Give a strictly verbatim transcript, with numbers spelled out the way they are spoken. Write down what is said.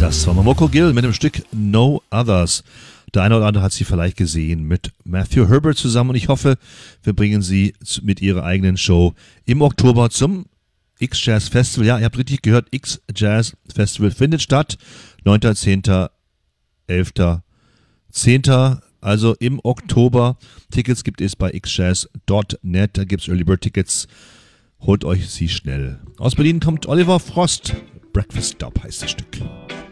Das war Momoko Gill mit dem Stück No Others. Der eine oder andere hat sie vielleicht gesehen mit Matthew Herbert zusammen und ich hoffe, wir bringen sie mit ihrer eigenen Show im Oktober zum X-Jazz Festival. Ja, ihr habt richtig gehört, X-Jazz Festival findet statt. neunter, zehnter, elfter, zehnter Also im Oktober. Tickets gibt es bei x jazz punkt net. Da gibt es Early Bird Tickets. Holt euch sie schnell. Aus Berlin kommt Oliver Frost. Breakfast Stop heißt das Stück.